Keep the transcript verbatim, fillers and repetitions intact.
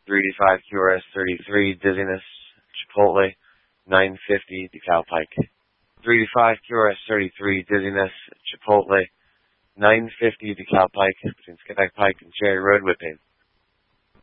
three D five Q R S thirty-three, Dizziness, Chipotle, nine fifty, DeKalb Pike. three D five Q R S thirty-three, Dizziness, Chipotle, nine fifty, DeKalb Pike, between Skippack Pike and Cherry Road, Whipping.